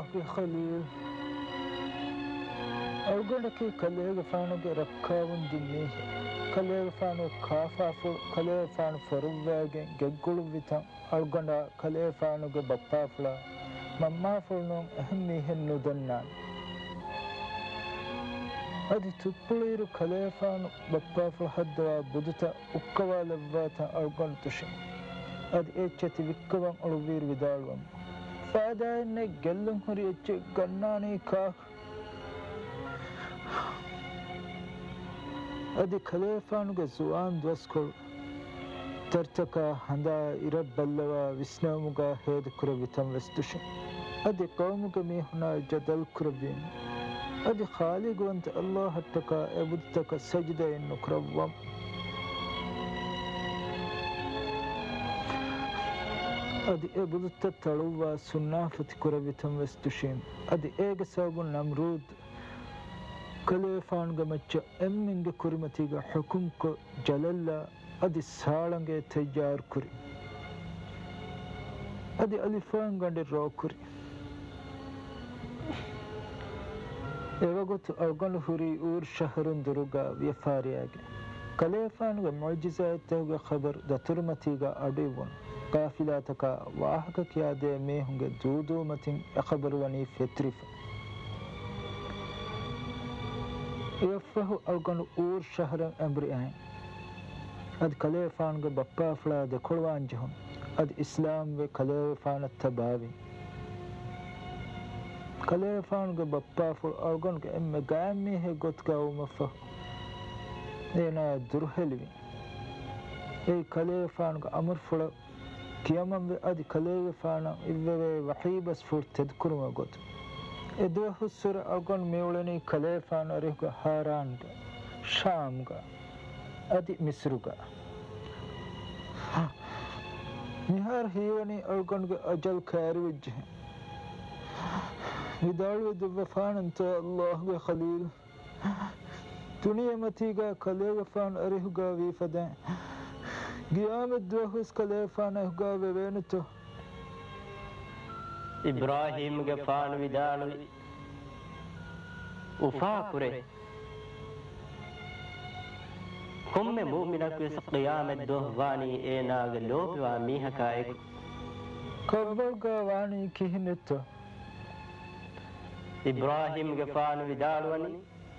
के खलील अवगण के कलेग फानो के रक्कावन दिन्नी कलेग फानो खाफाफु कलेग फानो फरुवागे गेगुल विता अवगण कलेग फानो के बप्पाफला मम्माफुलनो अहम्मी हेन्नुदन्ना अदि तुप्पुलीरु कलेग फानो बप्पाफुल हद्दवा बुदुता उक्कवालव्वाता अवगण तुशि अदि एच्चति विक्कवं अळुवीर विदाळवं फादायन्ने गेल्लुं हुरि एच्चे गन्नानी काख अदि खलीफानुगे जुआन द्वस्कोल तर्तका हंदा इरबल्लवा विस्नामुगा हेद कुरवितम वस्तुशि अदि कौमुगे मेहुना जदल कुरबिन अदि खालिगुंत अल्लाह हट्टका एबुद्तका सजदा नुक्रवम अदि एबुद्त तळुवा सुन्नाफति कुरवितम वस्तुशि अदि एग सबु नमरूद कलेफान गमच्च एम्मिंगे कुरिमतिगा हुकुम को जलल्ला अदि साळंगे तैयार कुरि अदि अलिफान गंडे रो कुरि एवगुत अवगन हुरी ऊर शहरुन दुरुगा व्यापारियागे कलेफान ग मुअजिज़ातुगा खबर दतुरमतिगा अडिवन काफिलातका वाहक किया दे में होंगे दूदो मतिन खबर वनी फित्रिफ यफ़हु अवगन ऊर शहर अम्री आए अद कलेफान ग बप्पा फला द खुलवान जहम अद इस्लाम वे कलेफान तबावी कलेफान ग बप्पा फुल अवगन के एम्मे गामी है गोतका उमफ़ह एना दुरहलवी ए कलेफान ग अमर फुल कियामम वे अद कलेफान इवे वही बस फुल तदकुरमा गोत एदो हुसर अगन मेवलनी खलीफान अरेगा हारान का शाम का अदि मिस्र का निहार हीवनी अगन के अजल खैर वजह विदाल वफान अंत अल्लाह के खलील दुनिया मती का खलीफान अरेगा वीफदा गियामत दो हुस खलीफान अरेगा वेवेन तो इब्राहिम गफान विदाल उफा कुरे कुम्मे मुमिना के क़यामत दोहवानी ए नाग लोपवा मीहा का एक कब्र गवानी किहनत इब्राहिम गफान विदालवनी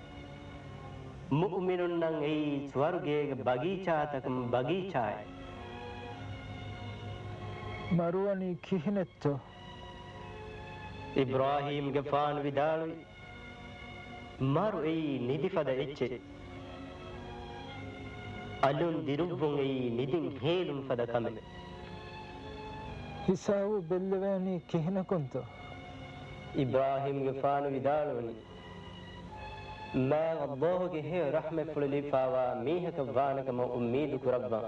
मुमिनुन नंग ए स्वर्गे बगीचा तक बगीचा है मरुवनी किहनत इब्राहिम गफान विदाल मारो ए निधि फद इच्छे अलुन दिरुबुं ए निधिं हेलुं फद कमे हिसाबु बेल्लवेनी किहन कुंत इब्राहिम गफान विदाल मैं अल्लाह के है रहमत फुली फावा मीह कवान कम उम्मीद कुरब्बा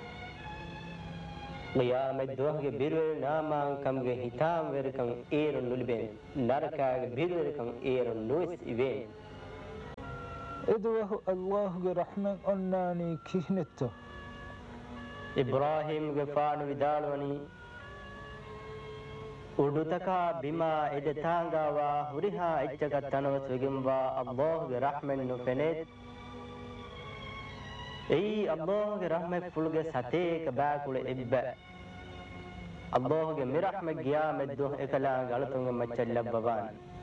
क़यामत दोह के बिरवे नामा कम के हिताम वेरकं एरो नुलबे नरका के बिरवे कं एरो नुस इवे इदवह अल्लाह के रहमत अन्नानी किहनत इब्राहिम के फान विदालवनी उडुतका बिमा इदतांगा वा हुरिहा इच्चका तनवस विगिम्वा अल्लाह के रहमत नुफेनेत ए अल्लाह के रहमत फुलगे सते के बाकुले इब्बा अल्लाह के मिरहमत गियामत दो एकला गलतों मचल बवान